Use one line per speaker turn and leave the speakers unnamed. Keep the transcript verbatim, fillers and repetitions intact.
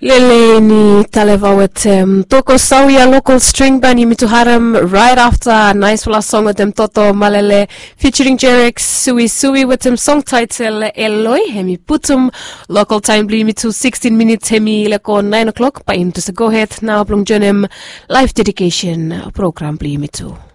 Leleni Taleva with um, Toko Sawia local string band Yimitu Haram right after a nice last song with them Toto Malele featuring Jerix Sui Sui with them song title Eloi Hemi Putum local time Yimitu sixteen minutes Hemi Leko nine o'clock pa into the go ahead now Blung Jonem live dedication program Yimitu.